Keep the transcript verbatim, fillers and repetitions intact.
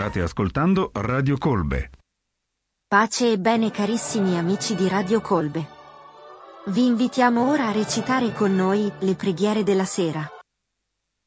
State ascoltando Radio Colbe. Pace e bene carissimi amici di Radio Colbe. Vi invitiamo ora a recitare con noi le preghiere della sera.